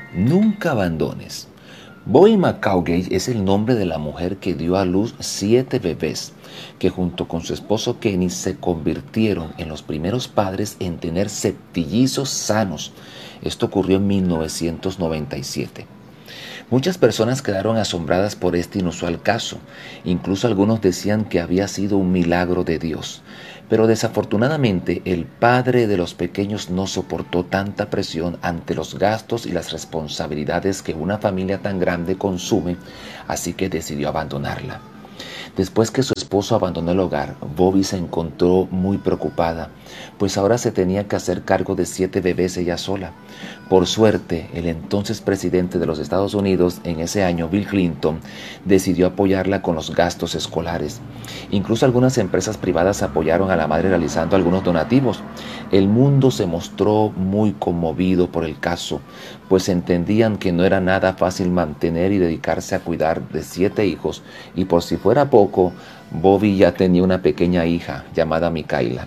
Nunca abandones. Bowie McCaughey es el nombre de la mujer que dio a luz 7 bebés, que junto con su esposo Kenny se convirtieron en los primeros padres en tener septillizos sanos. Esto ocurrió en 1997. Muchas personas quedaron asombradas por este inusual caso. Incluso algunos decían que había sido un milagro de Dios. Pero desafortunadamente el padre de los pequeños no soportó tanta presión ante los gastos y las responsabilidades que una familia tan grande consume, así que decidió abandonarla. Después que su esposo abandonó el hogar, Bobby se encontró muy preocupada, pues ahora se tenía que hacer cargo de 7 bebés ella sola. Por suerte, el entonces presidente de los Estados Unidos en ese año, Bill Clinton, decidió apoyarla con los gastos escolares. Incluso algunas empresas privadas apoyaron a la madre realizando algunos donativos. El mundo se mostró muy conmovido por el caso, pues entendían que no era nada fácil mantener y dedicarse a cuidar de 7 hijos, y por si fuera poco, Bobby ya tenía una pequeña hija llamada Micaela.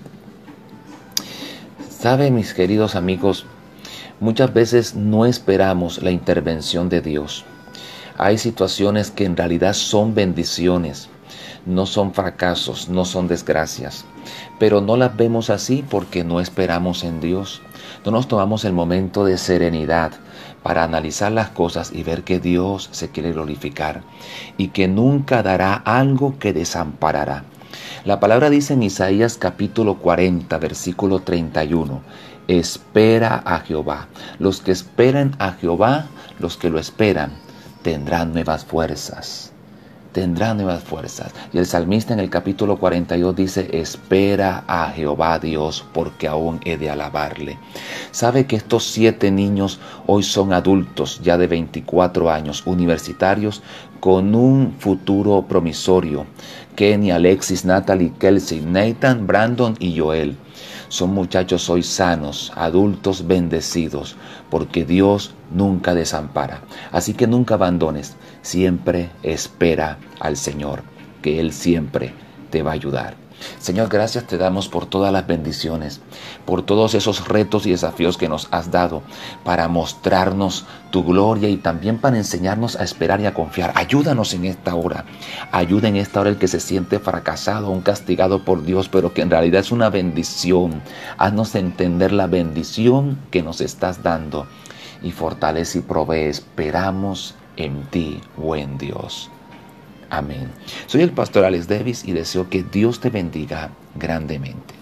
¿Sabe, mis queridos amigos? Muchas veces no esperamos la intervención de Dios. Hay situaciones que en realidad son bendiciones, no son fracasos, no son desgracias, pero no las vemos así porque no esperamos en Dios. No nos tomamos el momento de serenidad para analizar las cosas y ver que Dios se quiere glorificar y que nunca dará algo que desamparará. La palabra dice en Isaías capítulo 40, versículo 31, espera a Jehová. Los que esperan a Jehová, los que lo esperan, tendrán nuevas fuerzas. Tendrán nuevas fuerzas. Y el salmista en el capítulo 42 dice, espera a Jehová Dios, porque aún he de alabarle. ¿Sabe que estos 7 niños hoy son adultos, ya de 24 años, universitarios, con un futuro promisorio? Kenny, Alexis, Natalie, Kelsey, Nathan, Brandon y Joel. Son muchachos hoy sanos, adultos bendecidos, porque Dios nunca desampara. Así que nunca abandones, siempre espera al Señor, que Él siempre te va a ayudar. Señor, gracias te damos por todas las bendiciones, por todos esos retos y desafíos que nos has dado para mostrarnos tu gloria y también para enseñarnos a esperar y a confiar. Ayúdanos en esta hora. Ayuda en esta hora el que se siente fracasado, un castigado por Dios, pero que en realidad es una bendición. Haznos entender la bendición que nos estás dando y fortalece y provee. Esperamos en ti, buen Dios. Amén. Soy el pastor Alex Davis y deseo que Dios te bendiga grandemente.